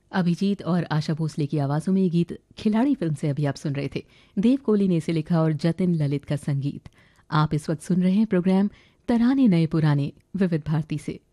अभिजीत और आशा भोसले की आवाज़ों में ये गीत खिलाड़ी फिल्म से अभी आप सुन रहे थे। देव कोहली ने इसे लिखा और जतिन ललित का संगीत। आप इस वक्त सुन रहे हैं प्रोग्राम तराने नए पुराने विविध भारती से।